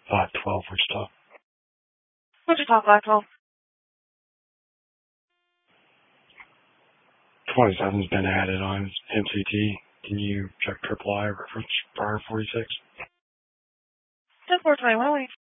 512 Wichita. Wichita 512. 27's been added on MCT. Can you check triple I reference prior 46? 10-4-20,